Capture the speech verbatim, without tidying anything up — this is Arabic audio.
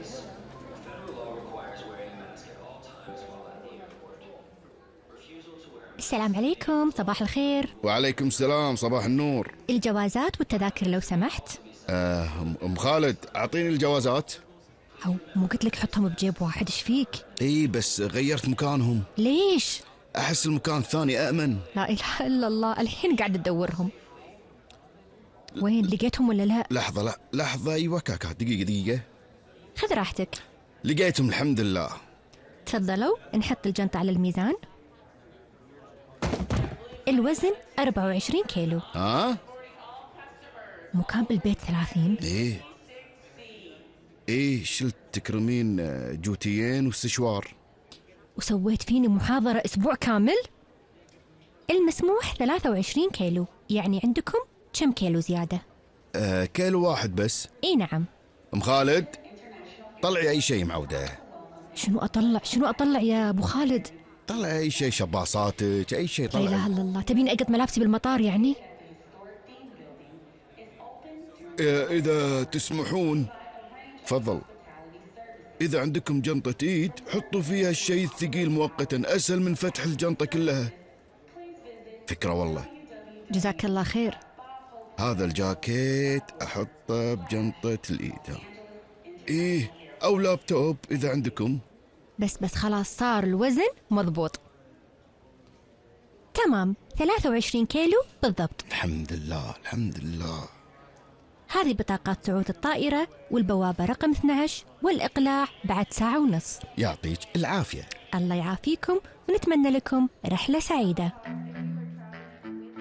السلام عليكم، صباح الخير. وعليكم السلام، صباح النور. الجوازات والتذاكر لو سمحت. آه، ام خالد اعطيني الجوازات. أو مو قلت لك حطهم بجيب واحد، ايش فيك؟ اي بس غيرت مكانهم. ليش؟ احس المكان الثاني أأمن. لا إله إلا الله، الحين قاعد تدورهم. وين لقيتهم ولا لا؟ لحظة، لا لحظة، ايوه كاكا، دقيقة دقيقة. خذ راحتك. لقيتهم الحمد لله. تفضلوا نحط الجنطة على الميزان. الوزن أربعة وعشرين كيلو. ها؟ مكان بالبيت ثلاثين. ايه ايه شلت تكرمين جوتيين وسشوار. وسويت فيني محاضرة أسبوع كامل. المسموح ثلاثة وعشرين كيلو، يعني عندكم كم كيلو زيادة؟ آه كيلو واحد بس. اي نعم. ام خالد طلعي اي شيء معودة. شنو أطلع شنو أطلع يا أبو خالد؟ طلعي اي شيء، شباصاتك اي شيء طلعي. لا إله إلا الله، تبين أقط ملابسي بالمطار يعني؟ إذا تسمحون تفضل. إذا عندكم جنطة إيد حطوا فيها الشيء الثقيل مؤقتا، أسهل من فتح الجنطة كلها. فكرة والله. جزاك الله خير. هذا الجاكيت أحطه بجنطة الإيد. إيه، أو لابتوب إذا عندكم. بس بس خلاص صار الوزن مضبوط. تمام، ثلاثة وعشرين كيلو بالضبط. الحمد لله الحمد لله. هذه بطاقات صعود الطائرة، والبوابة رقم اثني عشر، والإقلاع بعد ساعة ونص. يعطيك العافية. الله يعافيكم، ونتمنى لكم رحلة سعيدة.